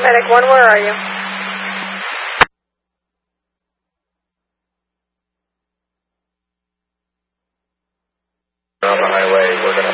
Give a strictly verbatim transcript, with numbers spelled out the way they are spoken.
Medic one, where are you? On the highway, we're going to